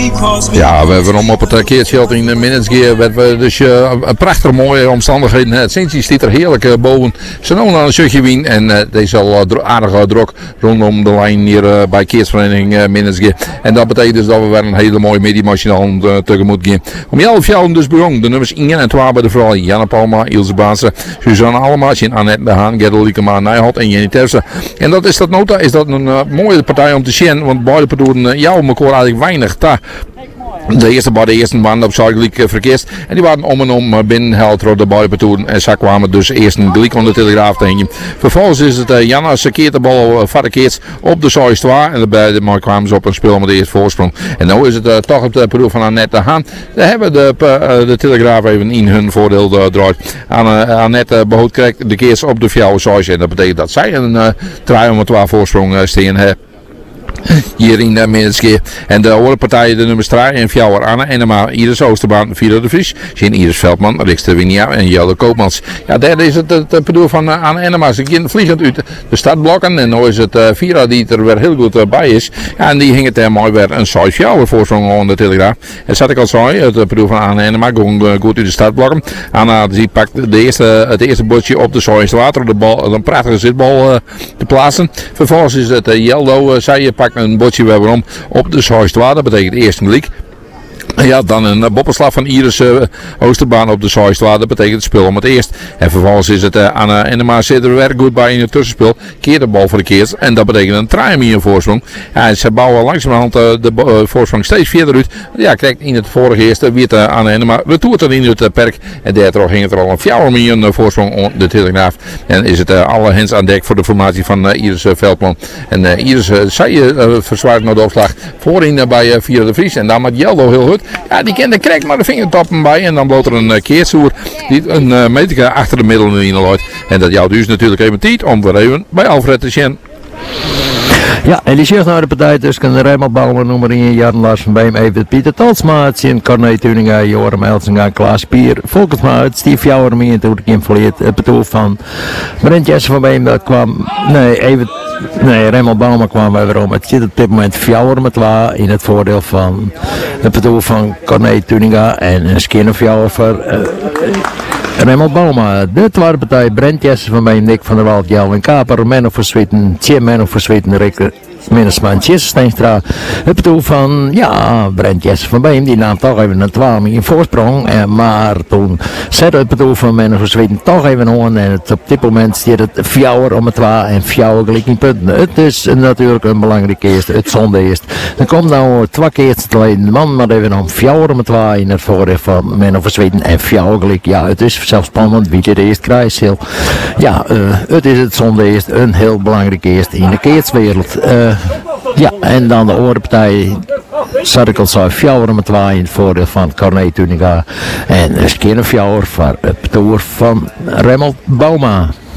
Ja, we hebben hem op het keertje in de Minnesgear. We dus een prachtig mooie omstandigheden. Het Sintje stiet er heerlijk boven. Ze noemen aan een stukje wien. En deze al aardig druk rondom de lijn hier bij keersvereniging Minnesgear. En dat betekent dus dat we weer een hele mooie mediamachine tegemoet gaan. Om 11 jaar dus begon. De nummers 1 en 2 bij de vrouwen. Janne Palma, Ilse Baanse, Suzanne Allemaatje, Annette de Haan, Gerda Liekema, Nijholt en Jenny Terse. En dat is dat nota, is dat een mooie partij om te zien. Want beide partijen jouwen elkaar eigenlijk weinig. De eerste band op Zuidelijk verkeerd. En die waren om en om binnenheld door de beide partijen. En zo kwamen dus eerst een gelijk onder de Telegraaf tegen. Vervolgens is het Janna sekeert de bal verkeerd op de 6-2. En daarbij kwamen ze op een spel met de eerste voorsprong. En nu is het toch op de proef van Annette de Haan. Daar hebben de Telegraaf even in hun voordeel draait. Annette behoort krijgt de keers op de 4-6. En dat betekent dat zij een 3-2 voorsprong steen hebben. Hier in de Minnesgear. En de andere partijen, de nummers 3 en 4 Anne Enema, Iris Oosterbaan, Vierder de Vries, Jean Iris Veldman, Rikster Winia en Jelle Koopmans. Ja, derde is het bedoel van Anne Enema. Ze gaan vliegend uit de startblokken en nu is het Vira die er weer heel goed bij is. Ja, en die hing het er mooi weer een 6-4 voorsprong aan de Telegraaf. En zoals ik al zei, het bedoel van Anne Enema ging goed uit de startblokken. Anna die pakt het eerste bordje op de 6 water, de bal, een prachtige zitbal te plaatsen. Vervolgens is het Jeldo, zij pakt een bordje weer om op de 6 water, dat betekent eerst een gelijk. Ja, dan een boppenslag van Iris Oosterbaan op de 6 dat betekent het spel om het eerst. En vervolgens is het Anna Enema zit er weer goed bij in het tussenspel. Keer de bal voor de keer en dat betekent een traai in voorsprong. Ja, en ze bouwen langzamerhand de voorsprong steeds verder uit. Ja, kijk, in het vorige eerste werd Anna Enema retourt er in het perk. En daardoor ging het er al een 4 miljoen voorsprong om de Telegraaf. En is het alle hens aan dek voor de formatie van Iris Veldman. En Iris, zij verzwaart naar de opslag voorin bij Vierder de Vries. En dan met Jeldo heel goed. Ja, die kent de krek maar de vingertoppen bij. En dan bloot er een keertsoer die een meter achter de middelen in loopt. En dat jouw dus natuurlijk even tijd om weer even bij Alfred te zien. Ja, en die zegt naar de partij tussen Raymond Bouwman, nummer 1, Jan Lars van Beem, even Pieter Talsma, het zijn Corné Tuninga, Joram Elsinga, Klaas Pier, Volkert Maat, Steve Jouwer mee en toen ik verleerd het bedoel van Brent Jesse van Beem, dat kwam, Raymond Bouwman kwam weer om. Het zit op dit moment 4 met 2 in het voordeel van het bedoel van Corné Tuninga en een skin of Jouwer voor Raymond Bauma. De tweede partij Brent Jesse van Beem, Nick van der Wald, Jelwin Kaper, Menno Versweten, Menno Versweten, Rick Minnesman, Jesse Steenstra. Het bedoel van, ja, Brent Jesse van Beem, die nam toch even een 12 in voorsprong. Maar toen zette het bedoel van Menno Versweten toch even aan. En het, op dit moment stiert het 4 om het 2 en 4 gelijk in punten. Het is natuurlijk een belangrijk eerste, het zonde eerst. Er komt nou 2 keer te leiden de man, maar even om 4 om het 2 in het voordeel van Menno Versweten en 4 gelijk. Ja, het is zelfs spannend wie de eerste krijgt. Ja, het is het zonde eerst, een heel belangrijk eerste in de keertswereld. Ja, en dan de andere partij, zat ik al zo, 4 met 2 in het voordeel van Corné Tuninga en een skin of 4 voor het toer van Raymond Bauma.